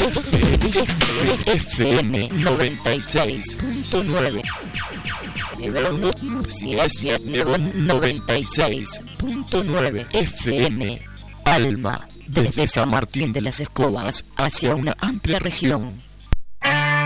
FM 96.9. 96.9 FM. Alma, desde San Martín de las Escobas hacia una amplia región.